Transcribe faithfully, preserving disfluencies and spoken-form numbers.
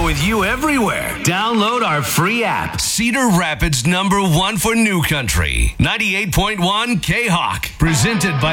with you everywhere. Download our free app. Cedar Rapids number one for New Country. ninety-eight point one K-Hawk. Presented by